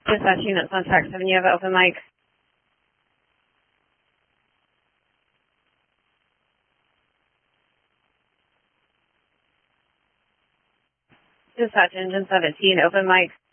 Dispatch units on track 7, you have an open mic. Dispatch engine 17, open mic.